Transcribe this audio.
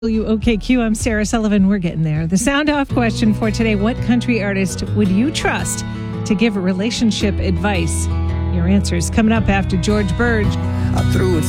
WOKQ, I'm Sarah Sullivan. We're getting there. The sound off question for today: what country artist would you trust to give relationship advice? Your answers coming up after George Burge. I threw it